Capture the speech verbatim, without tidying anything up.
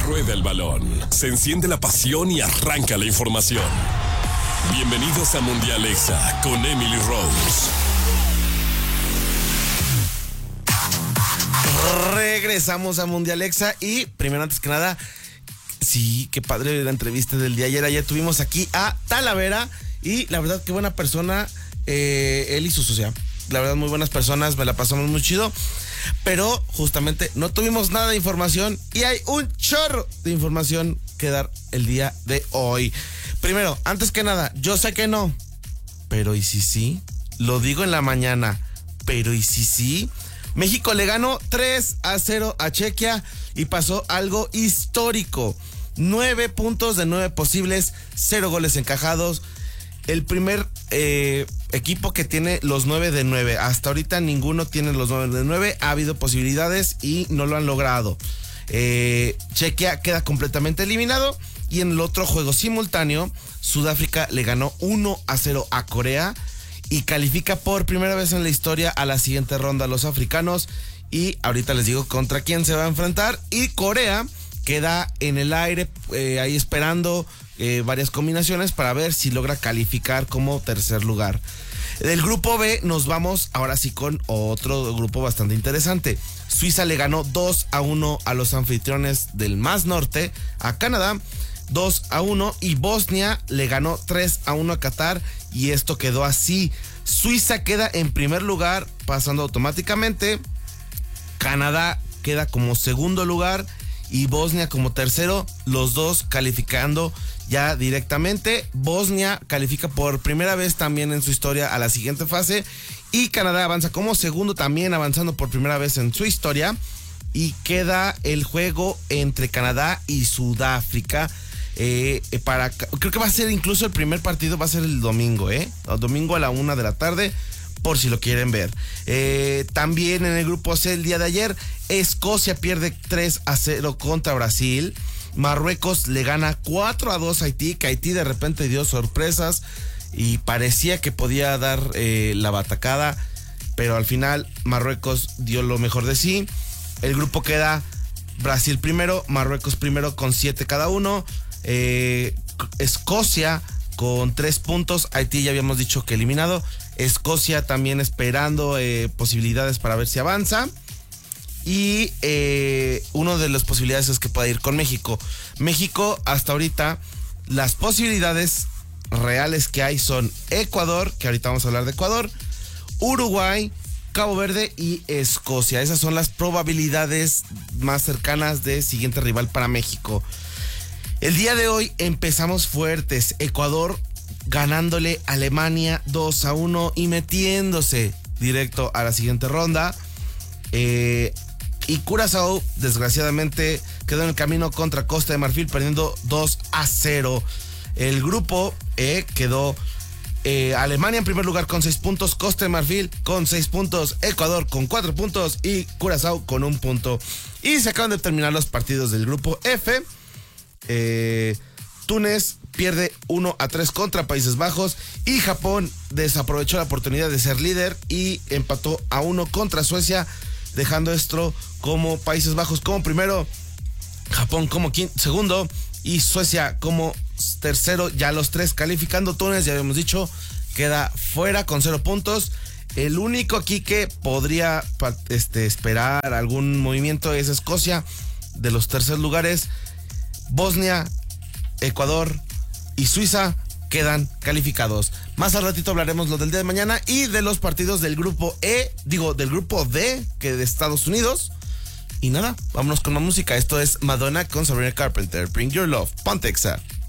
Rueda el balón, se enciende la pasión y arranca la información. Bienvenidos a Mundial Exa con Emily Rose. Regresamos a Mundial Exa y primero, antes que nada, sí, qué padre la entrevista del día ayer. Ayer tuvimos aquí a Talavera y la verdad qué buena persona, eh, él y su socia. La verdad muy buenas personas, me la pasamos muy chido. Pero justamente no tuvimos nada de información y hay un chorro de información que dar el día de hoy. Primero, antes que nada, yo sé que no, pero ¿y si sí? Lo digo en la mañana, pero ¿y si sí? México le ganó tres a cero a Chequia y pasó algo histórico. Nueve puntos de nueve posibles, cero goles encajados. El primer eh, equipo que tiene los nueve de nueve. Hasta ahorita ninguno tiene los nueve de nueve. Ha habido posibilidades y no lo han logrado. Eh, Chequia queda completamente eliminado. Y en el otro juego simultáneo, Sudáfrica le ganó uno a cero a Corea y califica por primera vez en la historia a la siguiente ronda a los africanos. Y ahorita les digo contra quién se va a enfrentar. Y Corea queda en el aire, eh, ahí esperando eh, varias combinaciones para ver si logra calificar como tercer lugar. Del grupo B nos vamos ahora sí con otro grupo bastante interesante. Suiza le ganó dos a uno a los anfitriones del más norte, a Canadá, dos a uno, y Bosnia le ganó tres a uno a Qatar, y esto quedó así. Suiza queda en primer lugar, pasando automáticamente. Canadá queda como segundo lugar y Bosnia como tercero, los dos calificando ya directamente. Bosnia califica por primera vez también en su historia a la siguiente fase y Canadá avanza como segundo, también avanzando por primera vez en su historia, y queda el juego entre Canadá y Sudáfrica. Eh, para, creo que va a ser incluso el primer partido, va a ser el domingo, ¿eh? El domingo a la una de la tarde, por si lo quieren ver. Eh, también en el grupo C el día de ayer, Escocia pierde tres a cero contra Brasil. Marruecos le gana cuatro a dos a Haití, que Haití de repente dio sorpresas y parecía que podía dar eh, la batacada, pero al final Marruecos dio lo mejor de sí. El grupo queda Brasil primero, Marruecos primero con siete cada uno. Eh, Escocia con tres puntos, Haití ya habíamos dicho que eliminado. Escocia también esperando eh, posibilidades para ver si avanza. Y eh, una de las posibilidades es que pueda ir con México. México hasta ahorita, las posibilidades reales que hay son Ecuador, que ahorita vamos a hablar de Ecuador, Uruguay, Cabo Verde y Escocia. Esas son las probabilidades más cercanas de siguiente rival para México. El día de hoy empezamos fuertes. Ecuador ganándole a Alemania dos a uno y metiéndose directo a la siguiente ronda. Eh, y Curazao, desgraciadamente, quedó en el camino contra Costa de Marfil, perdiendo dos a cero. El grupo E quedó eh, Alemania en primer lugar con seis puntos, Costa de Marfil con seis puntos, Ecuador con cuatro puntos y Curazao con un punto. Y se acaban de terminar los partidos del grupo F. Eh, Túnez pierde uno a tres contra Países Bajos y Japón desaprovechó la oportunidad de ser líder y empató a uno contra Suecia, dejando esto como Países Bajos como primero, Japón como quinto, segundo y Suecia como tercero, ya los tres calificando. Túnez, ya habíamos dicho, queda fuera con cero puntos. El único aquí que podría este, esperar algún movimiento es Escocia, de los terceros lugares. Bosnia, Ecuador y Suiza quedan calificados. Más al ratito hablaremos lo del día de mañana y de los partidos del grupo E, digo, del grupo D, que de Estados Unidos. Y nada, vámonos con más música. Esto es Madonna con Sabrina Carpenter. Bring Your Love, Ponte Exa.